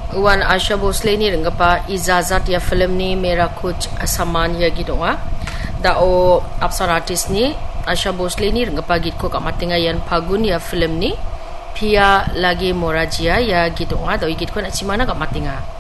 Wan Asha Bhosle ni rengapa ijazat ya film ni Mera Kuch Saman ya gitu da o apsar artist ni Asha Bhosle ni rengapa git ko kamatinga yan Phagun ya film ni Pia lagi Morajia ya gitu da git ko na chimana kamatinga